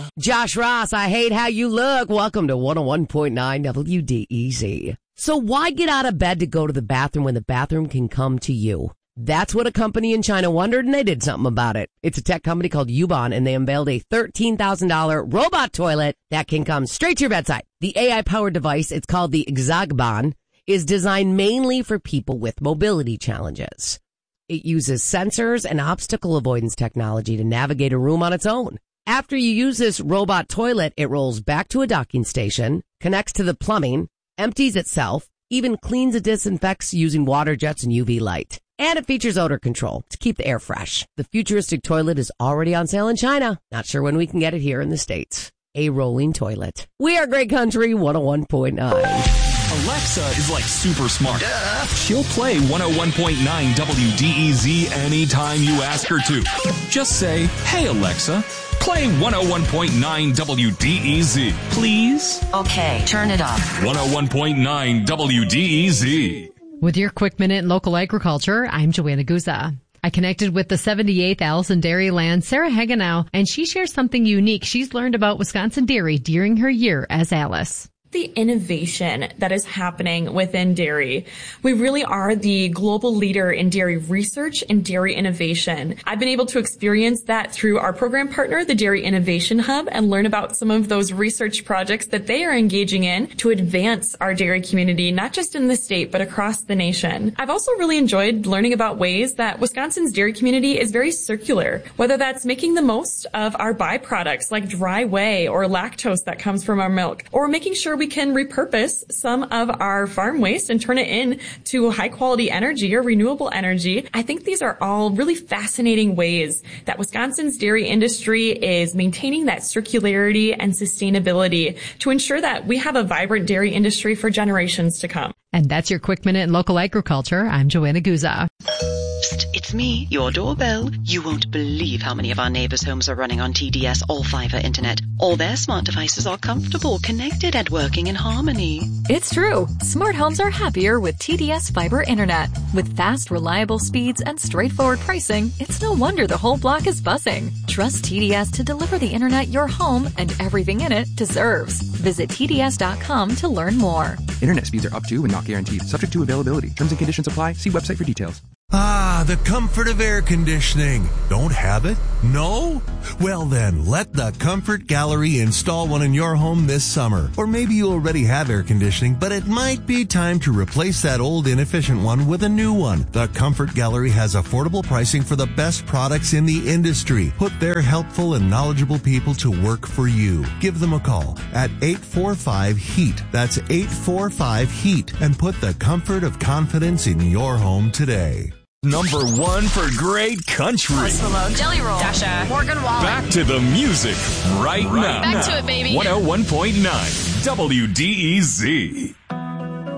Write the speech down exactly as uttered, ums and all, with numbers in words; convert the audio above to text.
Josh Ross, I hate how you look. Welcome to one oh one point nine W D E Z. So why get out of bed to go to the bathroom when the bathroom can come to you? That's what a company in China wondered, and they did something about it. It's a tech company called Yubon, and they unveiled a thirteen thousand dollars robot toilet that can come straight to your bedside. The A I-powered device, it's called the Xiaoban, is designed mainly for people with mobility challenges. It uses sensors and obstacle avoidance technology to navigate a room on its own. After you use this robot toilet, it rolls back to a docking station, connects to the plumbing, empties itself, even cleans and disinfects using water jets and U V light. And it features odor control to keep the air fresh. The futuristic toilet is already on sale in China. Not sure when we can get it here in the States. A rolling toilet. We are Great Country one oh one point nine. Alexa is like super smart. Duh. She'll play one oh one point nine W D E Z anytime you ask her to. Just say, hey Alexa, play one oh one point nine W D E Z, please. Okay, turn it up. one oh one point nine W D E Z. With your quick minute in local agriculture, I'm Joanna Guza. I connected with the seventy-eighth Allison Dairyland, Sarah Hagenow, and she shares something unique she's learned about Wisconsin dairy during her year as Alice. The innovation that is happening within dairy. We really are the global leader in dairy research and dairy innovation. I've been able to experience that through our program partner, the Dairy Innovation Hub, and learn about some of those research projects that they are engaging in to advance our dairy community, not just in the state, but across the nation. I've also really enjoyed learning about ways that Wisconsin's dairy community is very circular, whether that's making the most of our byproducts like dry whey or lactose that comes from our milk, or making sure we We can repurpose some of our farm waste and turn it into high quality energy or renewable energy. I think these are all really fascinating ways that Wisconsin's dairy industry is maintaining that circularity and sustainability to ensure that we have a vibrant dairy industry for generations to come. And that's your quick minute in local agriculture. I'm Joanna Guza. Psst, it's me, your doorbell. You won't believe how many of our neighbors' homes are running on T D S all-fiber internet. All their smart devices are comfortable, connected, and working in harmony. It's true. Smart homes are happier with T D S fiber internet. With fast, reliable speeds and straightforward pricing, it's no wonder the whole block is buzzing. Trust T D S to deliver the internet your home and everything in it deserves. Visit T D S dot com to learn more. Internet speeds are up to and not guaranteed. Subject to availability. Terms and conditions apply. See website for details. Ah, the comfort of air conditioning. Don't have it? No? Well then, let the Comfort Gallery install one in your home this summer. Or maybe you already have air conditioning, but it might be time to replace that old inefficient one with a new one. The Comfort Gallery has affordable pricing for the best products in the industry. Put their helpful and knowledgeable people to work for you. Give them a call at eight four five HEAT. That's eight four five HEAT. And put the comfort of confidence in your home today. Number one for Great Country. Malone, Jelly Roll, Dasha, Morgan Wallen. Back to the music right, right now. Back to it, baby. one oh one point nine W D E Z.